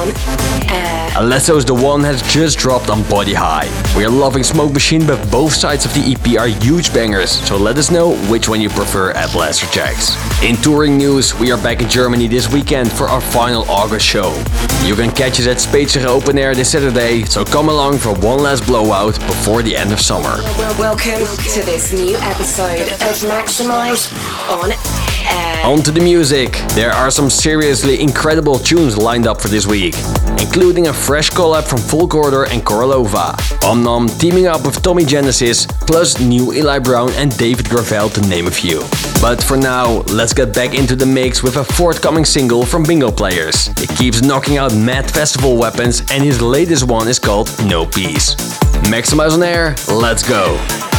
on air. Alesso's The One has just dropped on Body High. We are loving Smoke Machine, but both sides of the EP are huge bangers, so let us know which one you prefer at Blasterjaxx. In touring news, we are back in Germany this weekend for our final August show. You can catch us at Spezige Open Air this Saturday, so come along for one last blowout before the end of summer. Welcome to this new episode of Maximize on air. On to the music. There are some seriously incredible tunes lined up for this week, including a fresh collab from Folk Order and Korolova, Omnom teaming up with Tommy Genesis, plus new Eli Brown and David Gravel, to name a few. But for now, let's get back into the mix with a forthcoming single from Bingo Players. He keeps knocking out mad festival weapons, and his latest one is called No Peace. Maximize on air, let's go!